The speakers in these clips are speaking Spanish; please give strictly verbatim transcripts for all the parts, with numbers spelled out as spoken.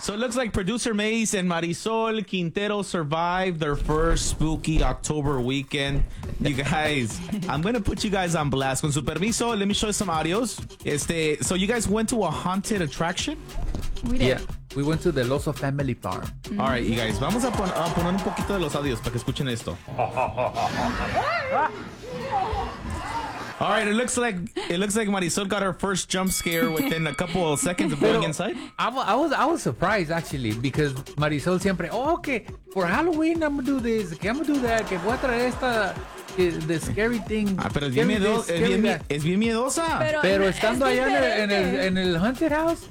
So it looks like producer Mace and Marisol Quintero survived their first spooky October weekend. You guys, I'm going to put you guys on blast. Con su permiso, let me show you some audios. Este, so you guys went to a haunted attraction? We did. Yeah, we went to the Loso Family Farm. Mm-hmm. All right, you guys, vamos a, pon a poner un poquito de los audios para que escuchen esto. All right, it looks like it looks like Marisol got her first jump scare within a couple of seconds of going inside. I, wa- I was I was surprised actually because Marisol siempre, oh, okay, for Halloween I'm gonna do this, que I'm gonna do that, que voy a traer esta eh, the scary thing. Ah, pero es bien, scary miedo, this, es scary bien, that. es bien miedosa. Pero, Pero es estando allá en el, en, el, diferente. en el haunted house,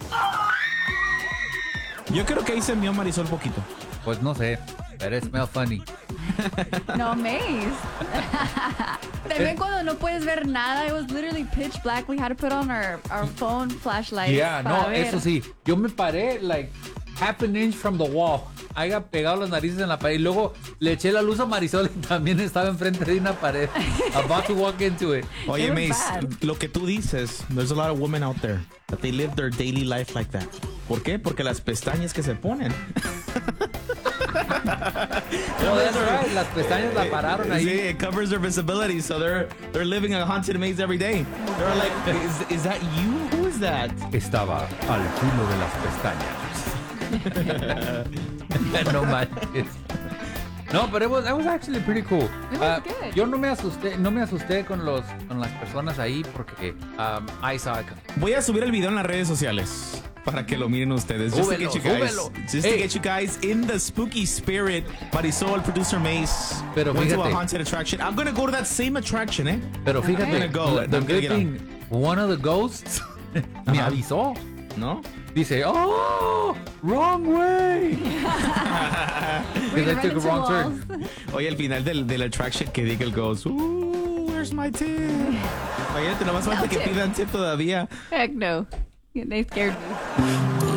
Yo creo que ahí se mió Marisol un poquito. pues no sé, but it smell funny. No, Maze. También cuando no puedes ver nada, it was literally pitch black. We had to put on our, our phone flashlights. Yeah, para no, ver. eso sí. Yo me paré like half an inch from the wall. Haya pegado las narices en la pared y luego le eché la luz a Marisol y también estaba enfrente de una pared. About to walk into it. Oye, It was Mace, bad. lo que tú dices, there's a lot of women out there that they live their daily life like that. ¿Por qué? Porque las pestañas que se ponen. No, that's right. Las pestañas la pararon ahí. Sí, it covers their visibility, so they're they're living a haunted maze every day. They're like, is, is that you? Who is that? Estaba al filo de las pestañas. No manches. No, but it was, it was actually pretty cool. It was Ah, good. Yo no me asusté, no me asusté con los con las personas ahí porque um, I saw it. Voy a subir el video en las redes sociales para que lo miren ustedes. Just to Súbelo, get you guys, súbelo. just to Hey. get you guys in the spooky spirit. Marisol, producer Mace, Pero went to a fíjate. haunted attraction. I'm gonna go to that same attraction, eh? Pero fíjate, I'm gonna go. the, the I'm gonna good get on. thing, one of the ghosts me Ajá. avisó. ¿No? Dice, oh, wrong way. We're Because I gonna took a run into wrong walls. turn. Oye, al final del, del attraction que diga el ghost, ooh, where's my tip? Imagínate, nomás falta que tip. pidan tip todavía. Heck no. They scared me.